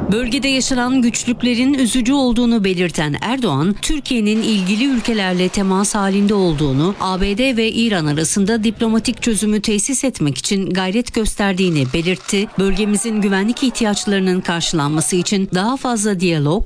Bölgede yaşanan güçlüklerin üzücü olduğunu belirten Erdoğan, Türkiye'nin ilgili ülkelerle temas halinde olduğunu, ABD ve İran arasında diplomatik çözümü tesis etmek için gayret gösterdiğini belirtti. Bölgemizin güvenlik ihtiyaçlarının karşılanması için daha fazla diyalog,